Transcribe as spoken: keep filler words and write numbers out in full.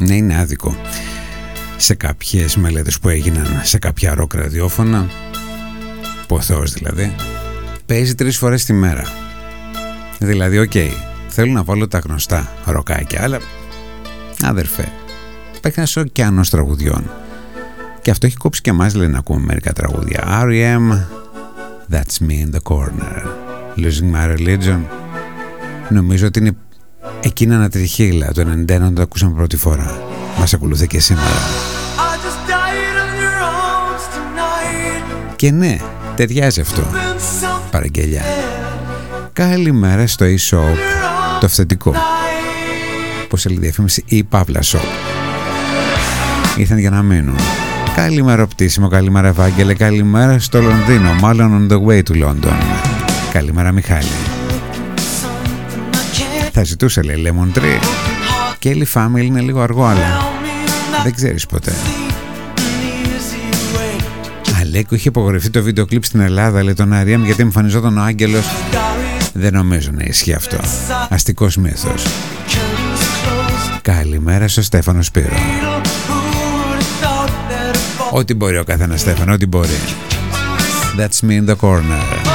Ναι, είναι άδικο. Σε κάποιες μελέτες που έγιναν σε κάποια ροκ ραδιόφωνα, ποθός δηλαδή, παίζει τρεις φορές τη μέρα. Δηλαδή, οκ, okay, θέλω να βάλω τα γνωστά ροκάκια, αλλά αδερφέ, υπάρχει ένας ωκεανός τραγουδιών. Και αυτό έχει κόψει και εμάς, λέει, να ακούμε μερικά τραγούδια. αρ ι εμ, That's Me in the Corner, Losing My Religion. Νομίζω ότι είναι εκείνα ανατριχίλα το ενενήντα ένα, το ακούσαμε πρώτη φορά. Μας ακολουθεί και σήμερα. Και ναι, ταιριάζει αυτό. Παραγγελιά. Καλημέρα στο e-shop, το αυθεντικό. Πώς έλεγε διαφήμιση, η Παύλα Shop. Ήρθαν για να μείνουν. Καλημέρα πτήσιμο, καλημέρα Ευάγγελε, καλημέρα στο Λονδίνο, μάλλον on the way to London. Καλημέρα Μιχάλη. Θα ζητούσα, λέει, Lemon Tree. Kelly Family είναι λίγο αργό, αλλά δεν ξέρεις ποτέ. Αλέκο, είχε απογορευτεί το βίντεο κλιπ στην Ελλάδα, λέει, τον αρ ι εμ, γιατί εμφανιζόταν ο Άγγελος. Δεν νομίζω να ισχύει αυτό. Αστικός μύθος. Καλημέρα στο Στέφανο Σπύρο. Ό,τι μπορεί ο καθένας, Στέφανο, ό,τι μπορεί. That's Me in the Corner.